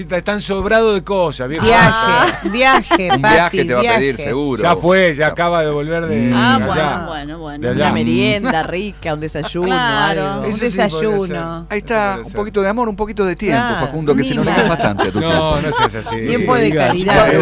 Están sobrados de cosas, viejo. Viaje, Un papi, viaje te va a pedir, seguro. Ya fue, ya acaba de volver de allá. Bueno. De allá. Una merienda rica, un desayuno, Claro. algo. Un Eso sí desayuno. puede ser. Ahí está, un poquito de amor, un poquito de tiempo, Claro, Facundo, que si no, no mira. es bastante a tu tiempo. No, no seas así. Tiempo de calidad.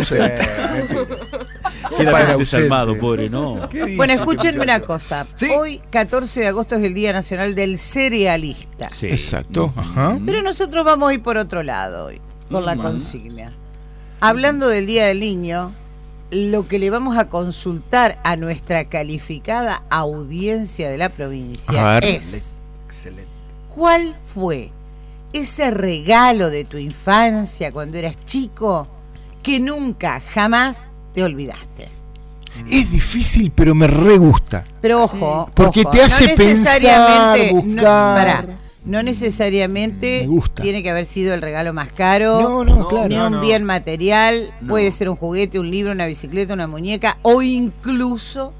Queda Para bien desalmado, ausente. pobre, ¿no? Bueno, escúchenme una cosa. Sí. Hoy, 14 de agosto, es el Día Nacional del Cerealista. Sí. Exacto. Ajá. Pero nosotros vamos a ir por otro lado hoy, con la consigna. Hablando del Día del Niño, lo que le vamos a consultar a nuestra calificada audiencia de la provincia A ver. es: Excelente. ¿cuál fue ese regalo de tu infancia cuando eras chico que nunca, jamás te olvidaste? Es difícil, pero me re gusta. Pero ojo, Porque ojo, te hace no pensar, necesariamente, buscar. no necesariamente Me gusta. tiene que haber sido el regalo más caro, No, claro. ni un bien material, puede ser un juguete, un libro, una bicicleta, una muñeca, o incluso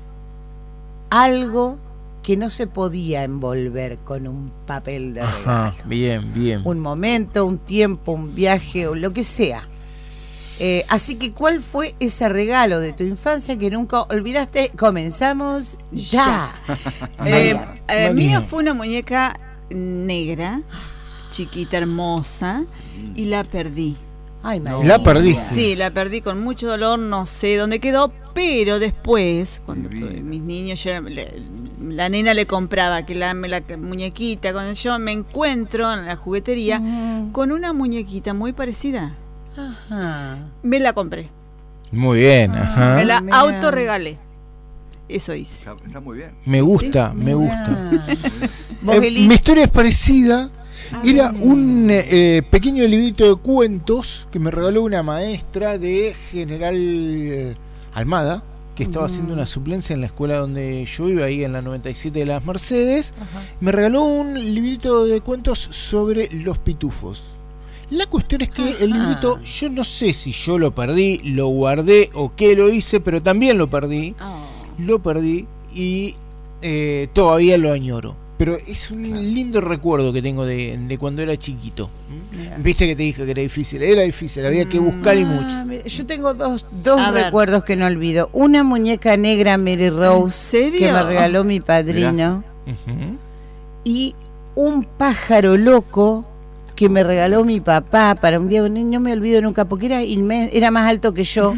algo que no se podía envolver con un papel de regalo. Ajá, bien. Un momento, un tiempo, un viaje o lo que sea. Así que, ¿cuál fue ese regalo de tu infancia que nunca olvidaste? Comenzamos ya. María. Mía fue una muñeca negra, chiquita, hermosa, y la perdí. Ay, María. La perdiste. Sí, la perdí con mucho dolor, no sé dónde quedó, pero después, cuando mis niños, la nena le compraba que la muñequita, cuando yo me encuentro en la juguetería con una muñequita muy parecida, Ajá. me la compré, Muy bien, me ajá. la mira. autorregalé. Eso hice. Está muy bien. Me gusta, me gusta. ¿Vos, Eli? Mi historia es parecida. Era un pequeño librito de cuentos que me regaló una maestra de General Almada, que estaba haciendo una suplencia en la escuela donde yo iba, ahí en la 97 de las Mercedes. Me regaló un librito de cuentos sobre los pitufos. La cuestión es que el librito, yo no sé si yo lo perdí, lo guardé o qué lo hice, pero también lo perdí. Lo perdí y todavía lo añoro. Pero es un lindo recuerdo que tengo de cuando era chiquito. Viste que te dije que era difícil, había que buscar y mucho. Mira, yo tengo dos A ver. recuerdos que no olvido. Una muñeca negra Mary Rose ¿En serio? que me regaló mi padrino. Ujú. Y un pájaro loco que me regaló mi papá para un día. No me olvido nunca porque era inmenso, era más alto que yo.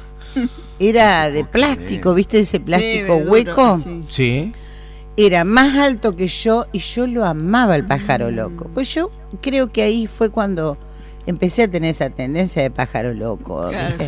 Era de plástico, ¿viste? Ese plástico duro, hueco. sí. Sí. Era más alto que yo y yo lo amaba el pájaro loco. Pues yo creo que ahí fue cuando empecé a tener esa tendencia de pájaro loco. ¿viste?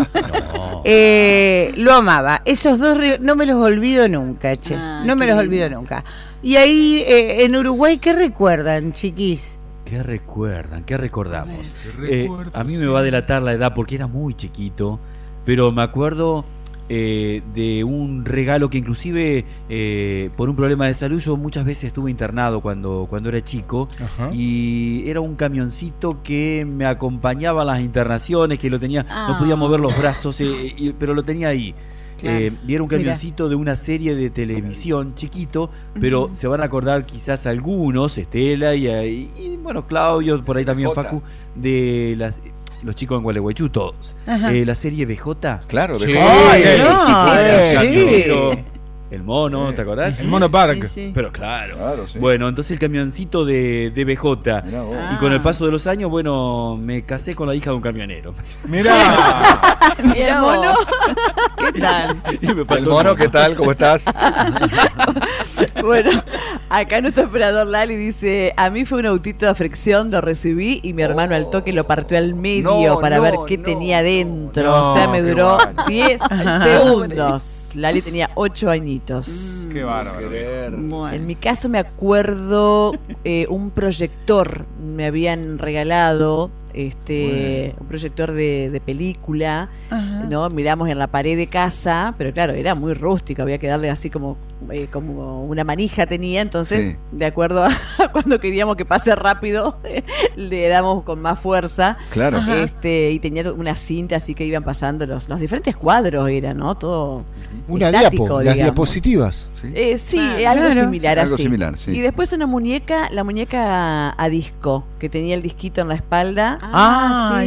Lo amaba. Esos dos no me los olvido nunca, che. No me qué los lindo. olvido nunca. Y ahí en Uruguay, ¿qué recuerdan, chiquis? ¿Qué recuerdan? ¿Qué recordamos? A mí me va a delatar la edad porque era muy chiquito, pero me acuerdo de un regalo que inclusive por un problema de salud yo muchas veces estuve internado cuando era chico. Ajá. Y era un camioncito que me acompañaba a las internaciones, que lo tenía, no podía mover los brazos, pero lo tenía ahí. Claro. Y era un camioncito de una serie de televisión chiquito, pero se van a acordar quizás algunos, Estela y bueno, Claudio, por ahí también BJ. Facu, de los chicos en Gualeguaychú, todos. Ajá. La serie BJ. Claro, Sí. de Ay, Sí, no, el sí. Cachorro, el mono, ¿te acordás? El Mono Park. Sí, sí. Pero claro. Claro, sí. Bueno, entonces el camioncito de BJ. Mirá vos. Y con el paso de los años, bueno, me casé con la hija de un camionero. Mirá. ¿Y el mono? ¿Qué tal? Y me El faltó mono, ¿qué tal? ¿Cómo estás? Bueno, acá nuestro operador Lali dice: a mí fue un autito de fricción, lo recibí y mi hermano al toque lo partió al medio No, para no, ver qué no, tenía dentro. no. O sea, me No, qué duró guacho. 10 segundos. Lali tenía 8 añitos. Qué bárbaro. Bueno. En mi caso me acuerdo un proyector, me habían regalado un proyector de película, Ajá. ¿no? Miramos en la pared de casa, pero claro, era muy rústico, había que darle así como como una manija tenía, entonces Sí. de acuerdo a cuando queríamos que pase rápido le damos con más fuerza. Claro. Ajá. Y tenía una cinta así que iban pasando los diferentes cuadros, era, ¿no? Todo Una estático, diapo, las digamos. diapositivas. Sí. Sí, Claro. algo Claro. similar Algo así. similar, sí. Y después la muñeca a disco, que tenía el disquito en la espalda. Ah,